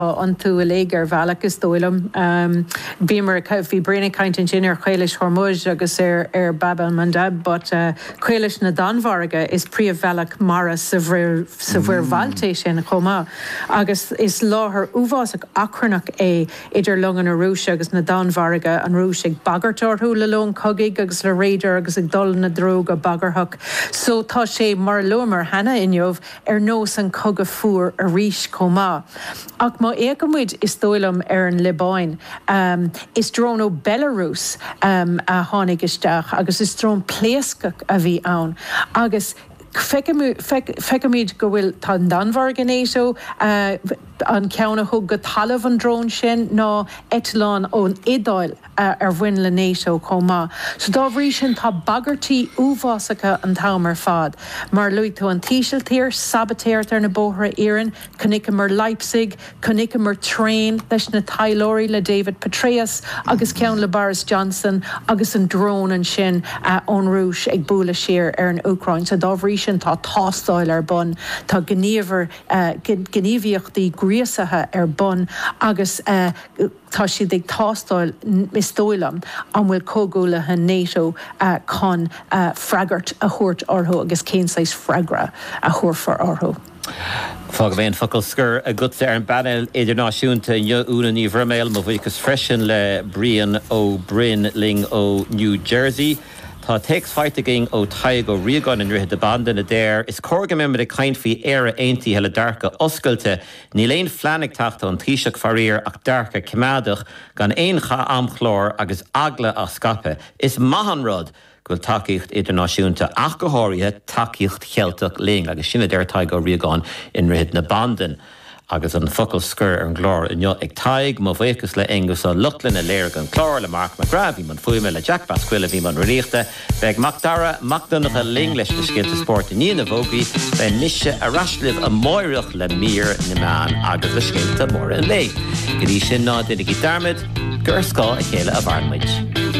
an tú a légar bhealach is dóilm. Bímar bhí brena caint an sin chuilis hormóid agus Baba Mandab, but chuilis na Danmharga is príomh bhealach mara sa bhir bhailté sin chomá. Agus is láthair uásach acranach idir lungan a rúise agus na Danmharga an rúise ag bagartarthú le lón cogaigh agus le réidir agus ag dul na dróg a bagarthach. So tá sé mar lomar hena inniuh nós an cogad fuair a ríis chomá. Ach má éagamuid is dóilm an Libáin. Is drón ó Belarus a tháinig isteach agus is drón pléascach a bhí ann. Agus feicimid go bhfuil tá Danmharga éisio an ceanna thug go talamh an drón sin ná Etalán ón Idáil ar bhain le NATO chomá. So dá bhrí sin tá bagartí uhásacha an tamar fad. Mar luigh tú an tíosiltír sabotéirt ar na bóthra éireann, chunig mar Leipzig, chunig mar Train leis na tailóirí le David Petraeus agus ceann le Boris Johnson agus an drón an sin ón rúis ag búla siar ar an Ucrain. So dá bhrí sin tá tástáil ar bun, tá gníomhíochtaí gríosathe ar bun agus tá siad ag tástáil misdóilam an bhfuil cógúlathe NATO chun freagart a thuirt orthú agus cénsáis freagra a thuirfar orthú. Fág bhéon focail scur a gutsa ar an banil idirnáisiúnta úna ní bhirméil má bhuichas freisin le Brian ó Bryn Ling ó New Jersey. Tá text fighting ó taig ó riagáin in rith de banda na déir is córga mé a caint fhí éire aontaí heile darcha oscailte ní léon fleannig tachta an tíiseach farír ach darcha cimádach gan éoncha amchlór agus agla a scape. Is mahan rud goil takeíocht idirnáisiúnta ach go háirithe takeíocht chealtach léing agus sinna déir taig ó riagáin in rith na bandan. Agus an focail scur ar an glór inniu ag taig má bhuichas le ingus ó luclan a léir an chlór le Mark McGrath bhí man fuime le Jack Bascuile bhí man riíochta beag Macdara Macdonacha ling leis na scialta sport in níana bhógaí be mise a raislibh a móireach le mír na meán agus le scialta mór an lé. Go dtí sin ná duine í darmid gur scá a chéile a bharmid.